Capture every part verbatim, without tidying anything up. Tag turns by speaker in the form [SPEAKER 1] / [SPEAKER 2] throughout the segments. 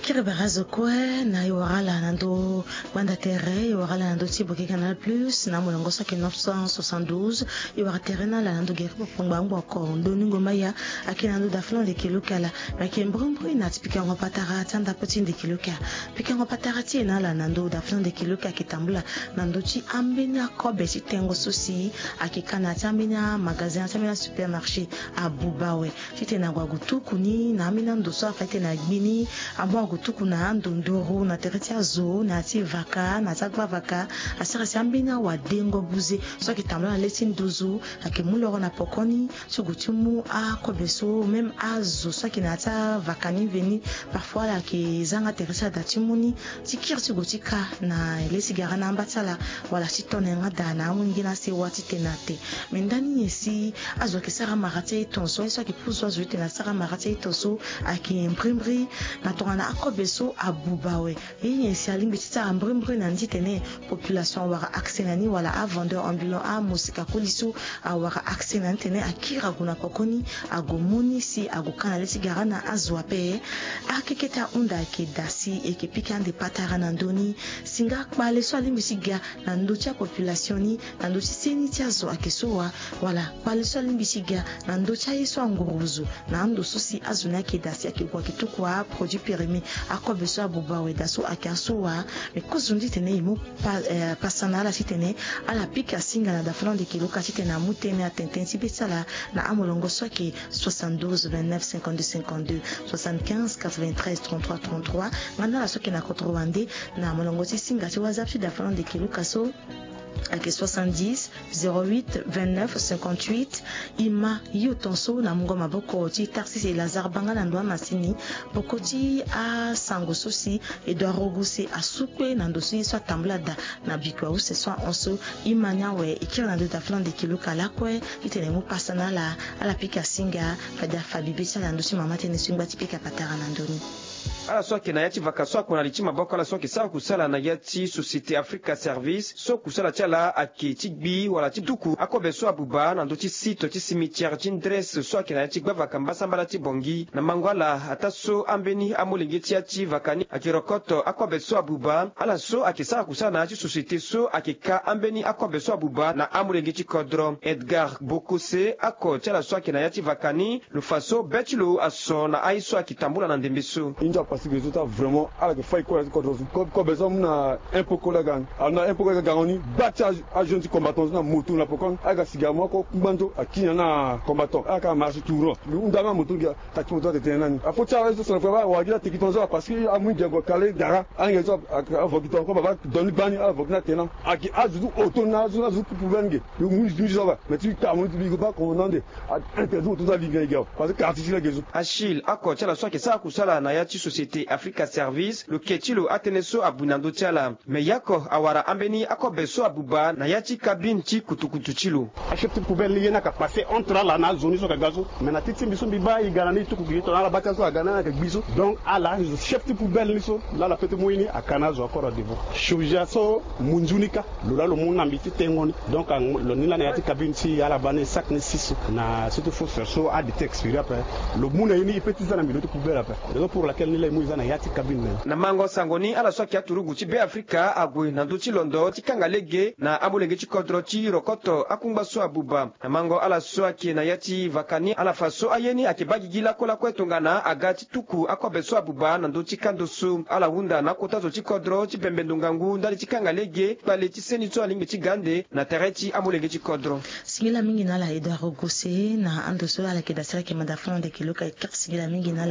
[SPEAKER 1] Akira barazo kwe na iwagala nando banda terre iwagala nando tiboke Canal Plus na mulongo soki neuf cent soixante-douze iwaga terrena la nando geri pongba ngwa ko ndoni ngoma ya akina nando daflon de kilokala make mbrumbru na tipika ngwa patara tanda poti de kiloka pika ngwa patara ti na la nando daflon de kiloka kitambula nando ti ambenya kobe ti tengo sosi akikana tambenya magasin tambenya supermarché abubawe tite na gwagutuku ni na amina ndoso afate na gbini abo gutuku na ndondoro na tereti azo na ti vaka na takwa vaka asara sambina wa dengo buze so ki tamla leti ndozo akimuloro na pokoni so gutimu a kobeso même azo so ki na ta vakani veni parfois la ki zanga teresa datimuni tikir si gotika na lesi garana mbatala wala sitone ngada na ngina se wati tenate mendani yesi azo ki sara marate tonso so ki puzo zo tena sara marate tonso aki imprimerie na tongana akobeso abubawe yenye sialimbi tita ambrimbri na nditene population wara aksenani wala a vendeur ambulant a musika kulisu a wara aksenani tene akira guna kokoni agomoni si agukana lesi garana azwape akeketa unda ke dasi eke pikande patara na ndoni singa kpale so alimbi siga na ndocha population ni na ndochi seni tiazo akesoa wala kpale so alimbi siga na ndocha yeso anguruzu na ando sosi azuna ke dasi akekwa kitukwa produit périmé akobeso abubawe daso akasoa me kozundi tene imu pa, eh, pasana la sitene ala pika singa na daflan de kiloka sitene amutene atenten sibetsala na amolongo soki soixante-douze vingt-neuf cinquante-deux cinquante-deux soixante-quinze quatre-vingt-treize trente-trois trente-trois ngana la soki na kotrowande na amolongo si singa si whatsapp si daflan de kiloka so avec soixante-dix zéro huit vingt-neuf cinquante-huit ima yotonso na ngoma boko ti taxi c'est Lazare Banga na ndwa masini boko ti a sango sosi Edouard Roguse a soupe na ndosi so tamblada na bikwa ou ce soit onso imanya we ikira na de flan de kilo kala kwe itene mo pasana la ala pika singa fada fabibi sala ndosi mama tene swingba ti pika patara na ndoni
[SPEAKER 2] ala soki na yati vaka so kuna lichima boko ala soki sa kusala na yati Société Africa Service so kusala tiala aki tigbi wala tituku akobe so abuba na ndoti site ti cimetière ti ndresse so aki na yati gba vaka mbasambala ti bongi na mangwala ata so ambeni amolingi ti yati vakani aki rokoto akobe so abuba ala so aki sa kusala na yati société so aki ka ambeni akobe so abuba na amolingi ti kodro Edgar Bokose ako tiala so aki na yati vakani le faso betulo aso na ai so aki tambula na ndembe so
[SPEAKER 3] inja parce que résultat vraiment avec faille quoi comme comme besoin na un peu collègue on a un peu collègue on y battu à jeune combattant na moto na pokon aga sigamo ko mbando akina na combattant aka marche tout on dama moto ga taki moto de tenani a faut ça ça ne fait pas wa gila tiki tonzo parce que a mu jego kale dara anga so avokiton ko baba doni bani avokina tenant aki azu auto na zu na zu pour venir le mu du ça va mais tu ta mu du ba ko nande a interdit tout ça ligue ga parce que artiste la gezo
[SPEAKER 2] Achille ako tala so ke sa kusala na yati Société Africa Service le ketilo ateneso abunando tiala me yako awara ambeni akobeso abuba na yati cabine ti kutukutu chilo
[SPEAKER 4] achepte poubelle yena ka passer entre la na zone so ka gazo mais na titi biso biba igarani to kugito na la bata so agana ka biso donc ala chepte poubelle ni so la la pete moyini akana zo akora devo shuja so munjunika lola lo mona mbiti tengoni donc lo nila na yati cabine ti ala bane sac ni six na surtout faut faire so a des expériences après le mona yini petit za na minute poubelle après donc pour laquelle nila muiza na yati cabine
[SPEAKER 2] na mango sangoni ala so kia turugu ti be Afrika agwe na nduti londo ti kangalege na amulenge ti kodro ti rokoto akungba so abuba na mango ala so aki na yati vakani ala faso ayeni akibagi gila kola kwetongana agati tuku akobe so abuba na nduti kandosu ala hunda na kota zo ti kodro ti bembendungangu ndali ti kangalege bale ti seni to alingi ti gande na tereti amulenge ti kodro
[SPEAKER 1] sigila mingi na la Edouard Roguse na andoso ala ke dasira ke madafon de kilo ka ikak sigila mingi na la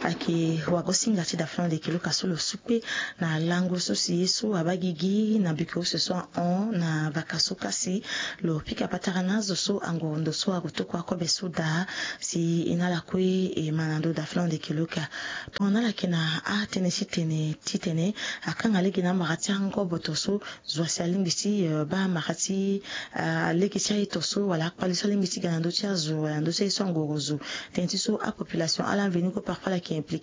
[SPEAKER 1] aki wagosinga ti dafon de kilo ka solo soupe na lango sosi yeso abagigi na biko ce soit on na vakaso kasi lo pika patarana zo ango ndo so agotoko akobe soda si inala kwe e manando da flan de kiloka tonala kena a tenesi tene titene akanga leki na marati ango botoso zo salimbi si ba marati leki sai toso wala kwali salimbi si ganando tia zo ndo sai so ngorozo tenti so a population ala venu ko parfois la qui impliqué ala qui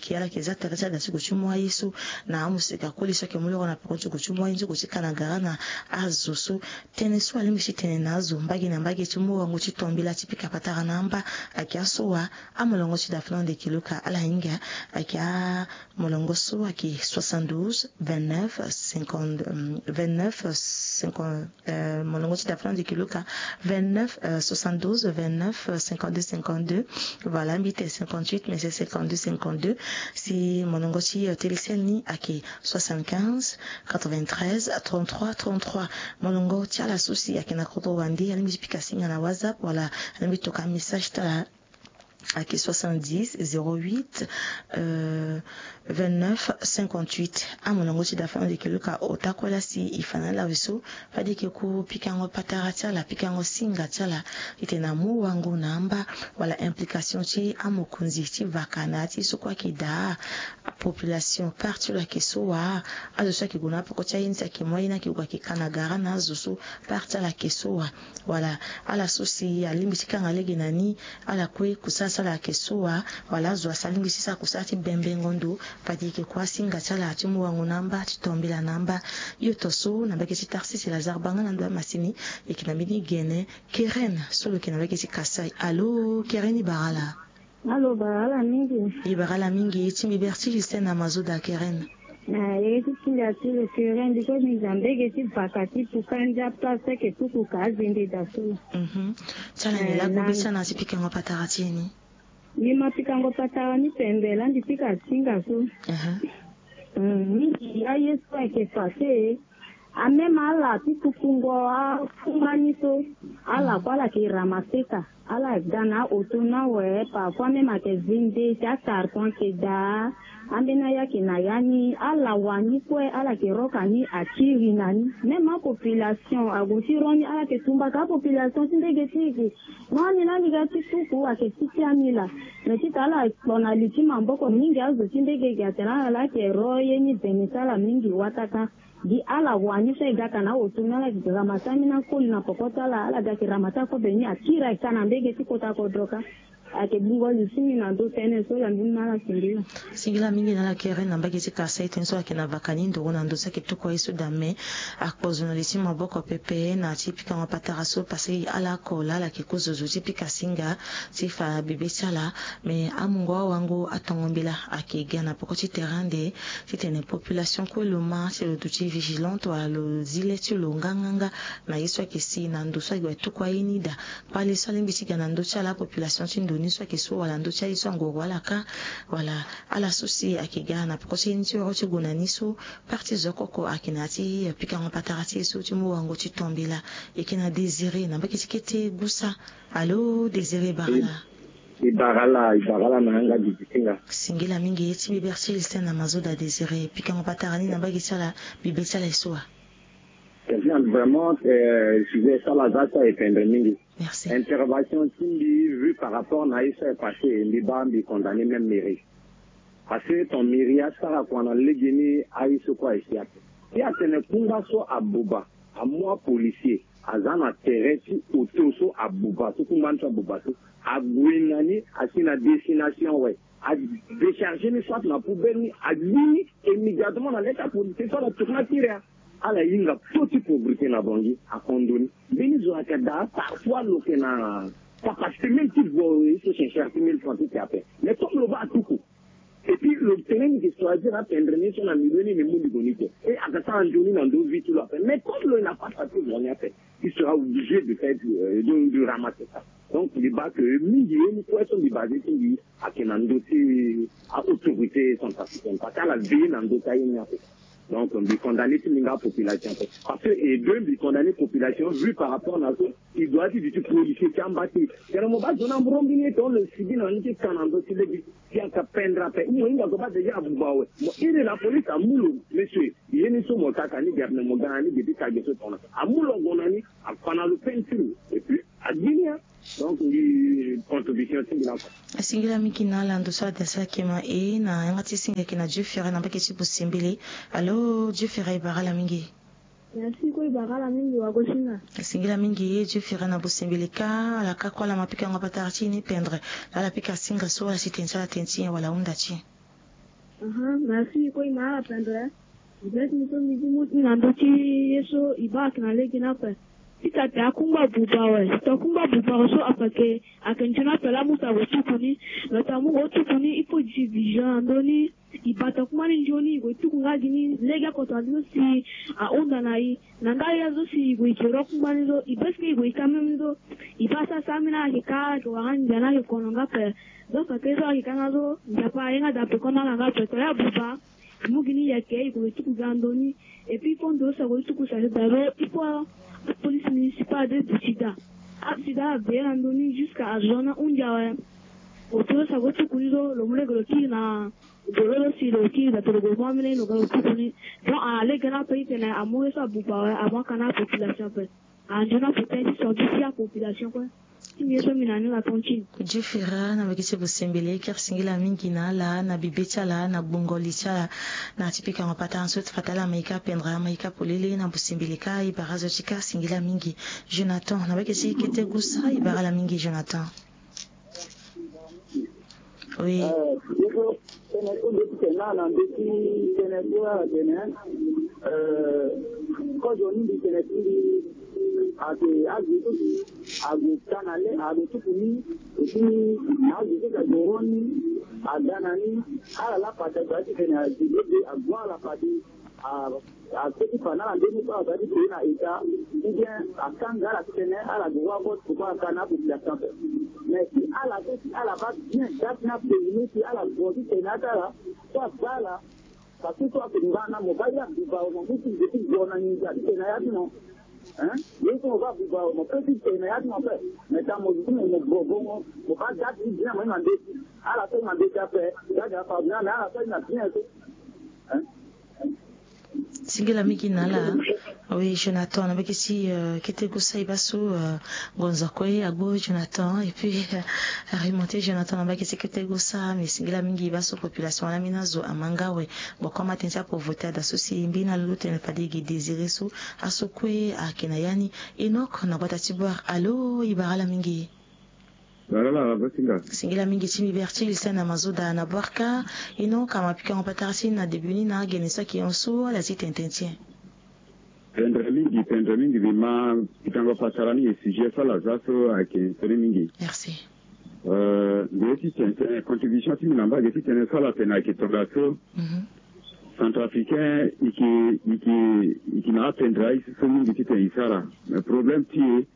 [SPEAKER 1] za teresa da siku chumwa yesu na amusika kolisa ke muloko na peko chiku chumwa inji kuchikana garana azusu tene so alimbishi tene nazo mbagi na mbagi chimu wangu chitombila chipika patara namba akia soa amolongo chida flan de kiloka ala inga akia molongo so aki soixante-douze vingt-neuf cinquante vingt-neuf cinquante euh, molongo chida flan de kiloka vingt-neuf euh, soixante-douze vingt-neuf cinquante-deux cinquante-deux voilà mbite cinquante-huit mais c'est cinquante-deux cinquante-deux si molongo chi téléceni aki soixante-quinze quatre-vingt-treize trente-trois trente-trois molongo chi ala susi aki na koto wandi alimjipika singa na WhatsApp voilà alimitoka message tala aki soixante-dix zéro huit euh, vingt-neuf cinquante-huit amolongo chi da fana de keluka otakola si ifana la wiso fadi ke ku pikango patara chala pikango singa chala itena mu wangu namba wala implication chi amokunzi chi vakana chi sokwa ki da population parti la kesoa azo sa ki guna poko cha insa ki moina ki kwa ki kanagara na zusu parti la kesoa wala ala susi alimbi chikanga lege nani ala kwe kusasa la kesoa wala zo asalimbi sisa kusati bembe ngondo padi ke kwa singa chala chimu wangu namba chitombila namba yotoso na bake chitarsi si lazar banga na ndo masini ikinabidi gene Keren solo kinabake chikasai allo Keren Ibarala
[SPEAKER 5] allo Barala mingi
[SPEAKER 1] Ibarala mingi chimbi berti jisena mazuda Keren
[SPEAKER 5] na yeti chinda tilo Keren diko nizambege ti vakati tukanja place ke tuku kazi ndi dasu
[SPEAKER 1] mhm chala ni la kubisa na sipike ngopatara chini
[SPEAKER 5] ni mapika ngopatara ni pembela ndi pika singa so
[SPEAKER 1] aha
[SPEAKER 5] mhm ni ayeso ke pase amema ala titukungo afumaniso ala kwala ki ramaseka ala dana otuna we pa kwa mema ke zinde ta karton ke da ambena yake na yani ala wani kwe ala ke roka ni akiri nani mema population agusironi ala ke tumba ka population sindege tiki nani nani ga tituku ake titiamila na titala bona litima mboko mingi azo sindege ga tena ala ke roye ni benisala mingi wataka di ala wani sai gaka na otuna la gramata mina kuli na pokota la ala gaki ramata ko beni akira kana mbege tikota ko droka ake bungo lisimi na do tene so la mbina singila
[SPEAKER 1] singila mingi na la Keren na mbage tika sai tenso akina vakani ndo na ndo sake tuko isu dame akozo na lisima boko pepe na tipika mapatara so pasi ala kola la kikuzo tipika singa tifa bebe chala me amungo wangu atongombila akiga na pokoti terande titene population ko luma c'est le tuchi vigilante wa lo zile tu lo nganganga na yeso kesi na ndo so gwa tuko inida pale so limbisika na ndo chala population chindo niswa keso wala ndo cha iso ngo wala ka wala ala susi akigana poko chinti ro chiguna niso parti zokoko akinati pika ngopatarati so chimu wango chitombila ikina désiré na mbaki tikete gusa allo désiré Barala
[SPEAKER 6] Ibarala Ibarala na nga dikinga
[SPEAKER 1] singila mingi yeti biberti listena mazoda désiré pika ngopatarani na mbaki chala bibetala isoa
[SPEAKER 6] vraiment euh, je vais ça la date et peindre mingi.
[SPEAKER 1] Merci.
[SPEAKER 6] Intervention Tindi vue par rapport à ça est passé les bambes condamné même mairie. Parce que ton mairie a ça qu'on a légénie à iso quoi ici. Il y a tene kunga so abuba à moi policier à zana terreti autoso abuba tout kumban so abuba so à gouinani à sina destination ouais à décharger les soit la poubelle ni à lui immédiatement dans l'état policier ça la tourna tirer ala yinga poti pauvreté na bangi a condoni bini zo akada parfois lo que na capacité même tu vois isso c'est cher mille francs tu après mais comme le va tout coup et puis le terrain qui choisir à peindre sur la million ni monde bonite et à ça en journée dans deux vies tout la fait mais comme le n'a pas fait on a fait il sera obligé de faire de, de, de ramasser ça donc il débat que midi ni quoi sont des bases qui dit à kenando à autorité sont pas parce qu'à la vie dans d'autres pays donc on dit condamner toute la population parce que et deux dit condamner population vu par rapport à ça il doit dire du policier qui en bâti c'est le moment donné on rombine dans le civil on dit kanando c'est le qui a peindre après moi il va pas déjà abubawe moi il est la police à moulo monsieur il est ni so motaka ni garde mo gani depuis kaje so tona à moulo gonani à pana le peinture et puis à Guinée donc ni contribution singila
[SPEAKER 1] singila mikina lando sa desa kema e na ngati singa kina jufere na mbaki chipu simbili allo jufere Barala mingi
[SPEAKER 5] merci ko Barala mingi wa goshinga
[SPEAKER 1] singila mingi jufere na busimbili ka ala ka kwa la mapika ngopata chini pendre la la pika singa so la sitensa la tentia wala unda chi
[SPEAKER 5] Aha, merci kwa imara pendra. Ibet mito mizimu inandochi yeso ibak na legi na pe. Ita te akumba bubawe. Ita kumba bubawe so apake akenjuna pela musa wetukuni. Lota mu wetukuni ipo jivijan andoni ibata kumani njoni wetukunga gini lega kotandino si a onda na i. Nanga yazo si wikiro kumani zo ibeske wikame zo ibasa samina akika kwa hanjana yukononga pe. Donc, à quinze heures, il y a un pas rien d'appeler qu'on a la rate, il y a Bouba, il y a Kay, il y a tout Gandoni, et puis, quand on s'est tout ça, il faut la police municipale de Sida. À Sida, a bien Andoni jusqu'à Zona, où il y a autour de sa voiture, le monde qui n'a de si le qui est le gouvernement, le gouvernement, donc, à aller à pays, il y a un mot à Bouba, avant qu'on a la population. En général, peut-être, sur la population, quoi.
[SPEAKER 1] kujifira na bakisi busembele ker singila mingi na la na bibecha la na bongoli cha na tipika mapata ensuite fatala maika pendra maika polele na busembele ka ibarazo chika singila mingi Jonathan na bakisi kete gusa ibara mingi Jonathan. Oui.
[SPEAKER 6] ati agitu agukanale agutukuni eti agitu ka doroni adanani ala la pata bati kena agitu agwa la pati a a petit pana ndeni pa bati kena ita bien akanga la kena ala gwa ko kwa kana population mais si ala si ala ba bien dat na pays si ala godi kena tala kwa bala parce que toi tu vas na mobile du ba mo mutu de zona ni ja kena ya no hein les on va pouvoir mon petit mais à mon père mais dans mon mon bon mon pas date bien moi mandé à la fin mandé après là il pas bien là à la fin n'a bien hein
[SPEAKER 1] singela miki nala oui Jonathan avec ici qui était gossa ibaso gonza koi agbo Jonathan et puis remonter Jonathan avec ici qui était gossa mais singela mingi ibaso population la minazo amangawe boko matenza pour voter d'associer mbina lute ne pas digi désirer so asokwe akenayani Enoch na bata tiboire allo ibara mingi
[SPEAKER 7] Voilà, basinga.
[SPEAKER 1] Singila mingi chimi berti ilsana mazoda na barka ino kama pika mpatarasi na debuni na genesa ki onso la site intentien.
[SPEAKER 7] Pendre mingi, pendre mingi bima itango pasarani e sujet ça la zaso ake sere mingi.
[SPEAKER 1] Merci.
[SPEAKER 7] Euh, ngeti tente contribution ti minamba ngeti tene ça la pena ke togaso. Mhm. Centrafricain iki iki iki na pendra ici so mingi ti te isara. Le problème ti est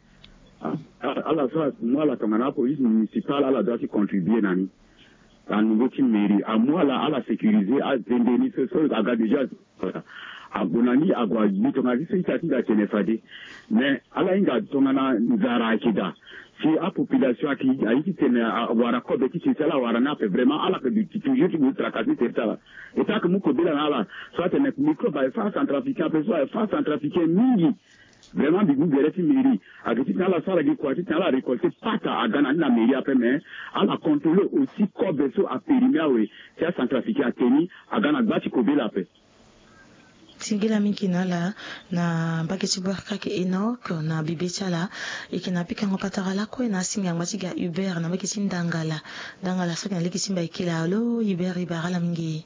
[SPEAKER 7] à la fois, moi, la camarade police municipale, elle a doit contribuer nani. À nouveau team mairie. À moi, là, à la sécuriser, à indemniser ce sol, à déjà, à Bonani, à Guadeloupe, on a dit, c'est ça qui a été fait. Mais, à la inga, on a Zara Akida. Si la population qui a été à Warako, qui c'est là, Warana, fait vraiment, à la que tu toujours, tu veux tracasser, c'est ça. Et ça que nous, Kobila, là, soit un micro, bah, face centrafricain, soit face centrafricain, mini. Vraiment du goût de la mairie à que tu as la salle de quoi tu as la récolter pata à gagner la mairie après mais à la contrôler aussi comme beso à périmia oui c'est centrafricain à tenir à gagner bâti kobe la paix
[SPEAKER 1] singila mingi nala na mbaketi barka ke Enoch na bibecha la ikina pika ngopatara la ko na singa ngmatiga Uber na mbaketi ndangala ndangala saka na lekisi mba ikila lo Uber ibara la mingi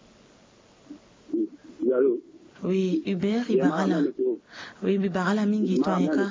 [SPEAKER 6] yalo
[SPEAKER 1] oui Uber ibara la oui ibara la mingi to eka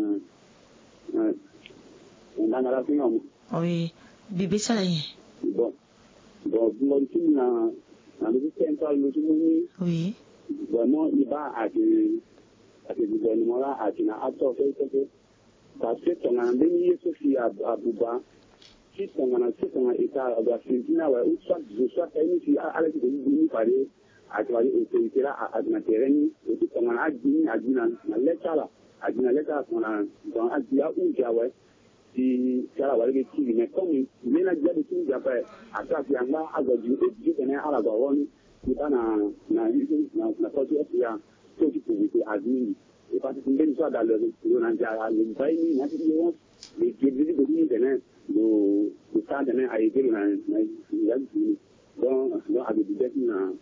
[SPEAKER 6] ndangala singa
[SPEAKER 1] oui bibecha la yi
[SPEAKER 6] bon bon bon na na le central le muni
[SPEAKER 1] oui
[SPEAKER 6] vraiment il va à que à que le gouvernement là a une acteur fait parce que ton endémie Sophie à Bouba si ton en si ton état à la Filipina ouais ou soit je soit ici à la Filipine parler à toi autorité là à na terrain et puis ton a dit a dit na l'état là a dit na l'état on a dans a dit où já ouais si ça va aller qui mais comme il y a déjà des choses après à ça il y a là à dire du tenir à la baronne kita na na na na kotu ya kotu publique admin et parce que même ça dans le on a déjà le bail na dit les crédits de lui donner le le temps donné a été na na donc donc avec des dettes na